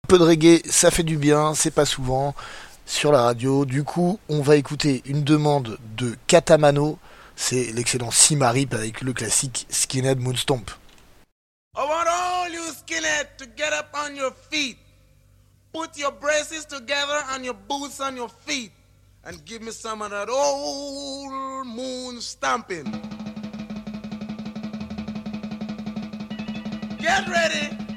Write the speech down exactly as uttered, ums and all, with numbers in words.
peu de reggae, ça fait du bien, c'est pas souvent sur la radio. Du coup, on va écouter une demande de Katamano. C'est l'excellent Simarip avec le classique Skinhead Moonstomp. I want all you skinhead to get up on your feet. Put your braces together and your boots on your feet. And give me some of that old moon stomping. Get ready.